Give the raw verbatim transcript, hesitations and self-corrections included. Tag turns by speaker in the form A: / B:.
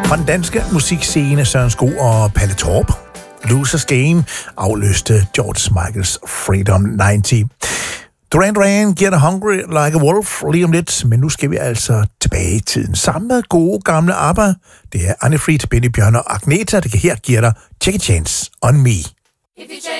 A: Fra den danske musikscene Søren Sko og Palle Torp. Losers Game afløste George Michaels Freedom halvtreds. Duran Duran giver dig Hungry Like a Wolf lige om lidt, men nu skal vi altså tilbage i tiden. Sammen med gode gamle ABBA. Det er Anne Fried, Benny Bjørn og Agneta, det kan her give dig Take a Chance on Me.